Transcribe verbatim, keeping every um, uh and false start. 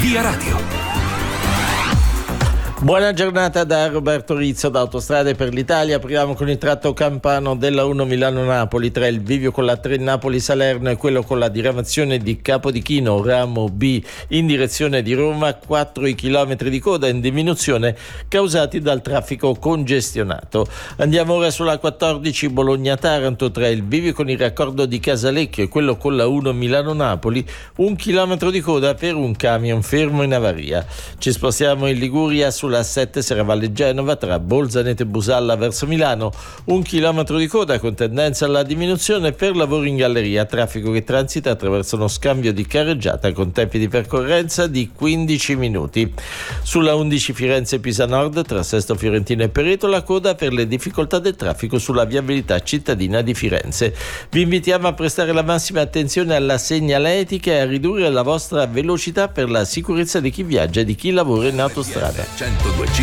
Via Radio. Buona giornata da Roberto Rizzo da Autostrade per l'Italia. Apriamo con il tratto campano della uno Milano-Napoli tra il bivio con la tre Napoli-Salerno e quello con la diramazione di Capodichino, ramo B, in direzione di Roma. Quattro i chilometri di coda in diminuzione causati dal traffico congestionato. Andiamo ora sulla quattordici Bologna-Taranto tra il bivio con il raccordo di Casalecchio e quello con la uno Milano-Napoli. Un chilometro di coda per un camion fermo in avaria. Ci spostiamo in Liguria sulla la sette Serravalle Genova tra Bolzaneto e Busalla verso Milano, un chilometro di coda con tendenza alla diminuzione per lavori in galleria, traffico che transita attraverso uno scambio di carreggiata con tempi di percorrenza di quindici minuti. Sulla undici Firenze-Pisa Nord tra Sesto Fiorentino e Pereto la coda per le difficoltà del traffico sulla viabilità cittadina di Firenze. Vi invitiamo a prestare la massima attenzione alla segnaletica e a ridurre la vostra velocità per la sicurezza di chi viaggia e di chi lavora in autostrada.